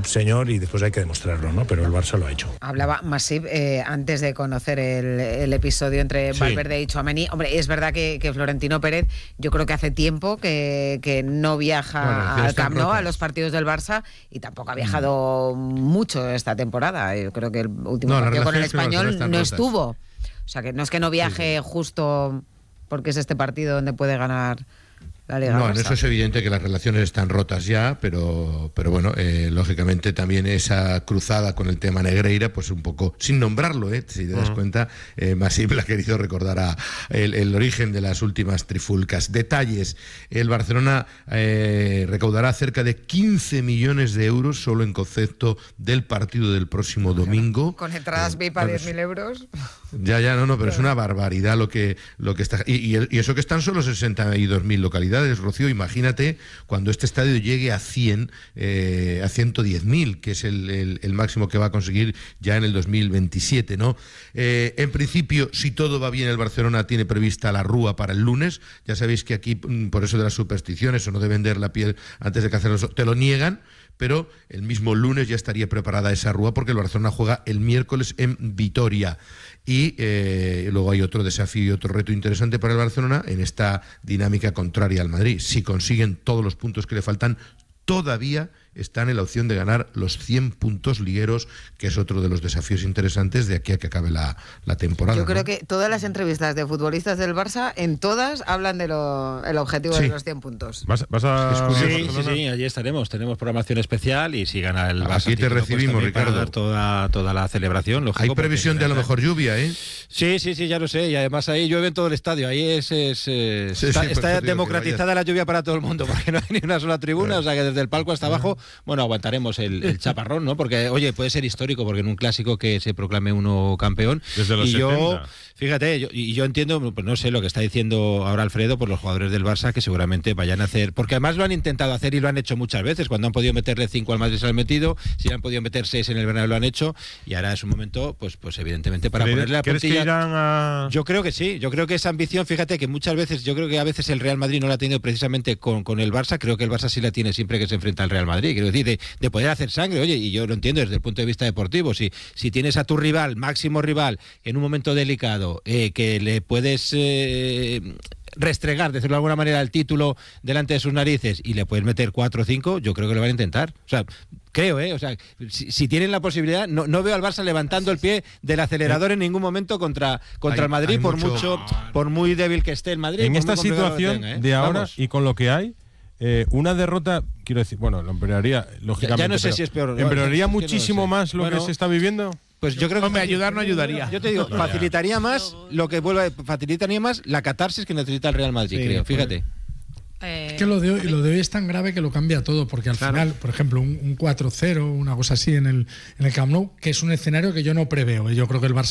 señor y después hay que demostrarlo, ¿no? Pero el Barça lo ha hecho. Hablaba Masip antes de conocer el episodio entre Valverde y Tchouaméni. Hombre, es verdad que Florentino Pérez, yo creo que hace tiempo que no viaja al Camp Nou, a los partidos del Barça, y tampoco ha viajado mucho esta temporada. Yo creo que el último partido con el Español no estuvo. O sea, que no es que no viaje justo porque es este partido donde puede ganar la Liga. No, en eso es evidente que las relaciones están rotas ya, pero bueno, lógicamente también esa cruzada con el tema Negreira, pues un poco, sin nombrarlo, si te das cuenta, Masip ha querido recordar el origen de las últimas trifulcas. Detalles: el Barcelona recaudará cerca de 15 millones de euros solo en concepto del partido del próximo domingo. Con entradas VIP a 10.000 euros. No, pero es una barbaridad lo que está. Y eso que están solo 62.000 localidades, Rocío. Imagínate cuando este estadio llegue a 100, a 110.000, que es el máximo que va a conseguir ya en el 2027, ¿no? En principio, si todo va bien, el Barcelona tiene prevista la Rúa para el lunes. Ya sabéis que aquí, por eso de las supersticiones, o no de vender la piel antes de que hacerlo, te lo niegan. Pero el mismo lunes ya estaría preparada esa Rúa, porque el Barcelona juega el miércoles en Vitoria. Y luego hay otro desafío y otro reto interesante para el Barcelona en esta dinámica contraria al Madrid. Si consiguen todos los puntos que le faltan, todavía están en la opción de ganar los 100 puntos ligueros, que es otro de los desafíos interesantes de aquí a que acabe la temporada. Yo creo que todas las entrevistas de futbolistas del Barça, en todas hablan del objetivo de los 100 puntos. ¿Vas a... Sí, allí estaremos. Tenemos programación especial y si gana el Barça... Aquí te recibimos, pues Ricardo. Para dar toda la celebración. Lógico, hay previsión de a lo mejor lluvia, ¿eh? Sí, ya lo sé. Y además ahí llueve en todo el estadio. Ahí está democratizada la lluvia para todo el mundo, porque no hay ni una sola tribuna. O sea que desde el palco hasta abajo, bueno, aguantaremos el chaparrón, ¿no? Porque, oye, puede ser histórico, porque en un clásico que se proclame uno campeón. Desde los 70. Fíjate, yo entiendo, pues no sé lo que está diciendo ahora Alfredo, por los jugadores del Barça, que seguramente vayan a hacer, porque además lo han intentado hacer y lo han hecho muchas veces. Cuando han podido meterle 5 al Madrid se lo han metido, si han podido meter 6 en el Bernabéu lo han hecho, y ahora es un momento, pues evidentemente para ponerle la puntilla. ¿Crees que irán a...? Yo creo que sí, yo creo que esa ambición, fíjate que muchas veces, yo creo que a veces el Real Madrid no la ha tenido precisamente con el Barça. Creo que el Barça sí la tiene siempre que se enfrenta al Real Madrid, quiero decir, de poder hacer sangre. Oye, y yo lo entiendo desde el punto de vista deportivo, si tienes a tu rival, máximo rival, en un momento delicado, que le puedes restregar, decirlo de alguna manera, el título delante de sus narices y le puedes meter 4 o 5, yo creo que lo van a intentar. O sea, creo, o sea, si tienen la posibilidad, no veo al Barça levantando el pie del acelerador en ningún momento contra el Madrid, por muy débil que esté el Madrid. En esta situación de ahora, vamos, y con lo que hay, una derrota, quiero decir, bueno, lo empeoraría, lógicamente. Ya no sé si es peor. ¿Empeoraría muchísimo más lo que se está viviendo? Pues yo creo que ayudar no ayudaría. Yo te digo, facilitaría más facilitaría más la catarsis que necesita el Real Madrid, creo. Fíjate. Es que lo de hoy es tan grave que lo cambia todo, porque al final, por ejemplo, un 4-0, una cosa así en el Camp Nou, que es un escenario que yo no preveo. Yo creo que el Barça